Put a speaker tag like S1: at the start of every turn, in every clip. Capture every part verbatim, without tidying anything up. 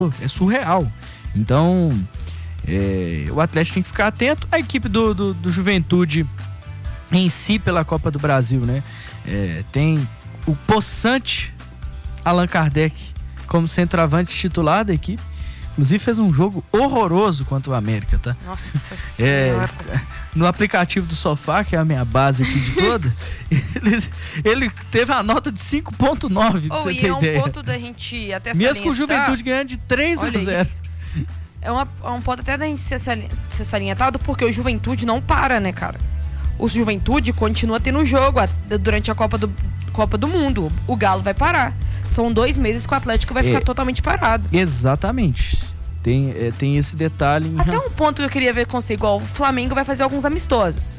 S1: É surreal. Então, é, o Atlético tem que ficar atento. A equipe do, do, do Juventude em si pela Copa do Brasil, né? É, tem o possante Allan Kardec como centroavante titular da equipe. Inclusive fez um jogo horroroso contra o América, tá?
S2: Nossa Senhora.
S1: É, no aplicativo do Sofá, que é a minha base aqui de toda, ele, ele teve a nota de cinco ponto nove, pra
S2: Oh,
S1: você
S2: e
S1: ter
S2: é um
S1: ideia.
S2: ponto da gente até
S1: Mesmo com o
S2: salientar-
S1: Juventude ganhando de três a
S2: Olha
S1: zero.
S2: isso. É, uma, é um ponto até da gente ser, sali- ser salientado, porque o Juventude não para, né, cara? O Juventude continua tendo jogo a- durante a Copa do, Copa do Mundo. O Galo vai parar. São dois meses que o Atlético vai ficar
S1: É.
S2: totalmente parado.
S1: Exatamente. Tem, é, tem esse detalhe. Em...
S2: Até um ponto que eu queria ver com você, igual o Flamengo vai fazer alguns amistosos.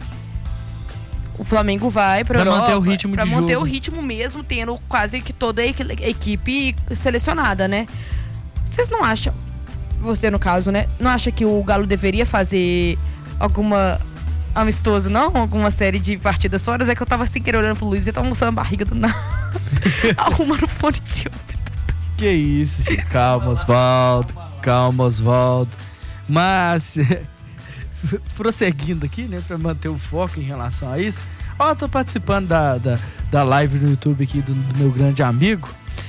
S2: O Flamengo vai pra,
S1: Pra
S2: Europa,
S1: manter o ritmo
S2: pra
S1: de
S2: manter
S1: jogo.
S2: o ritmo mesmo, tendo quase que toda a equi- equipe selecionada, né? Vocês não acham, você no caso, né? Não acha que o Galo deveria fazer alguma amistoso, não? Alguma série de partidas fora? É que eu tava assim, querendo olhando pro Luiz e tava mostrando a barriga do nada. Arrumando fone de ouvido.
S1: Que isso, gente. Calma, Osvaldo. Calma, Osvaldo. Mas, prosseguindo aqui, né, pra manter o foco em relação a isso. Ó, eu tô participando da, da, da live no YouTube aqui do, do meu grande amigo.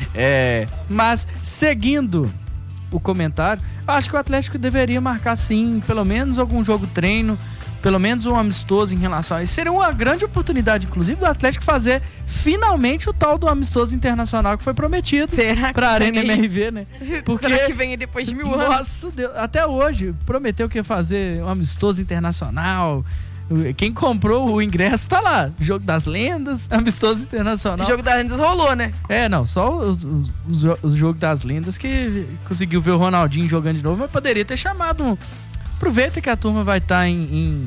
S1: É, mas, seguindo o comentário, eu acho que o Atlético deveria marcar, sim, pelo menos algum jogo treino, pelo menos um amistoso em relação a isso. Seria uma grande oportunidade, inclusive, do Atlético fazer finalmente o tal do amistoso internacional que foi prometido
S2: Será que
S1: pra Arena
S2: vem aí?
S1: M R V, né? Porque,
S2: Será que vem aí depois de mil anos?
S1: nossa Deus, até hoje, prometeu que ia fazer um amistoso internacional. Quem comprou o ingresso tá lá. Jogo das Lendas, amistoso internacional.
S2: O jogo das lendas rolou, né?
S1: É, não, só os, os, os, os jogos das lendas que conseguiu ver o Ronaldinho jogando de novo, mas poderia ter chamado um... Aproveita que a turma vai estar em, em,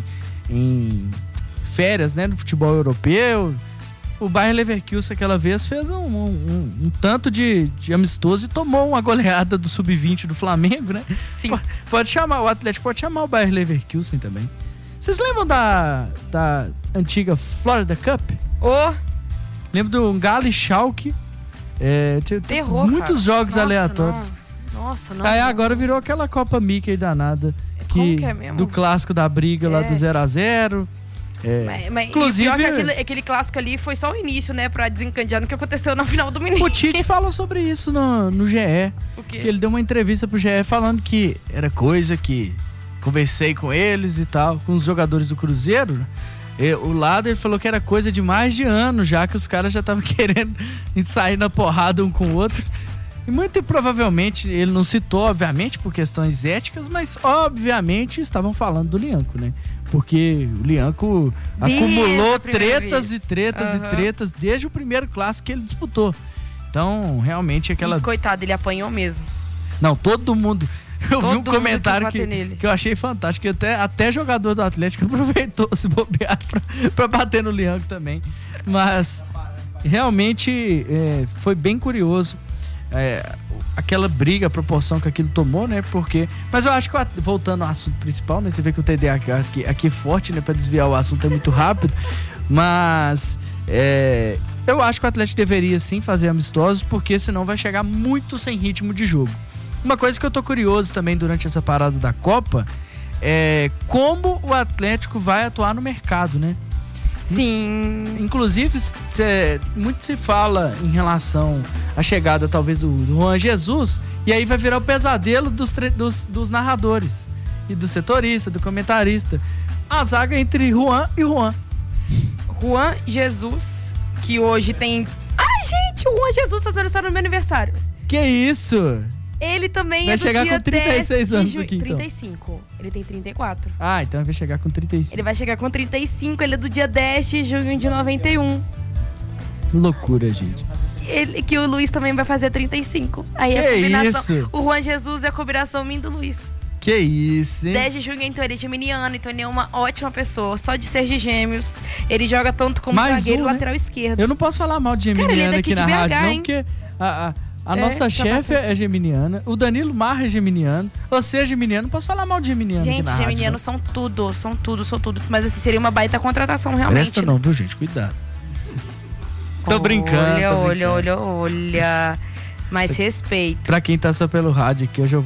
S1: em férias, né, no futebol europeu. O Bayer Leverkusen aquela vez fez um, um, um, um tanto de, de amistoso e tomou uma goleada do sub vinte do Flamengo, né?
S2: Sim.
S1: Pode, pode chamar, o Atlético pode chamar o Bayer Leverkusen também. Vocês lembram da, da antiga Florida Cup?
S2: Ô,
S1: Lembro do Galo e Schalke. É, tem, tem
S2: terror,
S1: muitos
S2: cara.
S1: jogos
S2: Nossa,
S1: aleatórios.
S2: Não. Nossa, não.
S1: Aí
S2: não.
S1: agora virou aquela Copa Mickey danada.
S2: Como que é mesmo?
S1: Do clássico da briga lá
S2: É.
S1: do zero a zero. É.
S2: Mas, mas
S1: Inclusive,
S2: e pior que aquele, aquele clássico ali foi só o início, né? Pra desencadear no que aconteceu na final do Mineiro.
S1: o Tite falou sobre isso no, no G E.
S2: O quê?
S1: Que ele deu uma entrevista pro G E falando que era coisa que conversei com eles e tal, com os jogadores do Cruzeiro. E, o lado ele falou que era coisa de mais de ano já, que os caras já estavam querendo sair na porrada um com o outro. E muito provavelmente, ele não citou, obviamente, por questões éticas, mas obviamente estavam falando do Lianco, né? Porque o Lianco
S2: Desde
S1: acumulou
S2: a primeira
S1: tretas
S2: vez.
S1: e tretas
S2: Aham.
S1: e tretas desde o primeiro clássico que ele disputou. Então, realmente, aquela...
S2: E, coitado, ele apanhou mesmo.
S1: Não, todo mundo... Eu
S2: Todo
S1: vi um
S2: mundo
S1: comentário
S2: quis
S1: que,
S2: bater nele.
S1: que eu achei fantástico, que até, até jogador do Atlético aproveitou se bobear pra, pra bater no Lianco também. Mas, realmente, é, foi bem curioso. É, aquela briga, a proporção que aquilo tomou, né? Porque. Mas eu acho que, voltando ao assunto principal, né? Você vê que o T D A H aqui, aqui é forte, né? Pra desviar o assunto é muito rápido. Mas é, eu acho que o Atlético deveria sim fazer amistosos, porque senão vai chegar muito sem ritmo de jogo. Uma coisa que eu tô curioso também durante essa parada da Copa é como o Atlético vai atuar no mercado, né?
S2: Sim.
S1: Inclusive, cê, muito se fala em relação à chegada, talvez, do, do Juan Jesus, e aí vai virar o pesadelo dos, dos, dos narradores, e do setorista, do comentarista. A zaga entre Juan e Juan.
S2: Juan Jesus, que hoje tem... Ai, gente, o Juan Jesus fazendo aniversário no meu aniversário.
S1: Que isso?
S2: Ele também
S1: Vai
S2: é do
S1: chegar
S2: dia
S1: com trinta e seis
S2: dez de
S1: anos
S2: ju-
S1: aqui, então.
S2: trinta e cinco. Ele tem trinta e quatro.
S1: Ah, então vai chegar com trinta e cinco.
S2: Ele vai chegar com trinta e cinco, ele é do dia dez de junho de noventa e um.
S1: Loucura, gente.
S2: Ele, que o Luiz também vai fazer trinta e cinco. Aí
S1: Que
S2: a combinação.
S1: isso?
S2: O Juan Jesus é a combinação minha e do Luiz.
S1: Que isso, hein?
S2: dez de junho, então ele é geminiano, então ele é uma ótima pessoa. Só de ser de gêmeos. Ele joga tanto como
S1: Mais
S2: zagueiro
S1: um,
S2: e
S1: né?
S2: lateral esquerdo.
S1: Eu não posso falar mal de
S2: Cara, ele é
S1: geminiana
S2: daqui
S1: aqui na
S2: de B H,
S1: rádio, não,
S2: hein?
S1: porque a, a, a
S2: É,
S1: nossa
S2: tá
S1: chefe
S2: passando.
S1: é geminiana, o Danilo Marra é geminiano, você é geminiano, não posso falar mal de geminiano aqui
S2: Gente,
S1: na rádio,
S2: geminianos são tudo, são tudo, são tudo. Mas assim, seria uma baita contratação
S1: não.
S2: realmente.
S1: Presta não, viu, gente? Cuidado. Tô brincando,
S2: Olha,
S1: tô
S2: olha,
S1: brincando.
S2: olha, olha. Mais respeito.
S1: Pra quem tá só pelo rádio aqui, hoje eu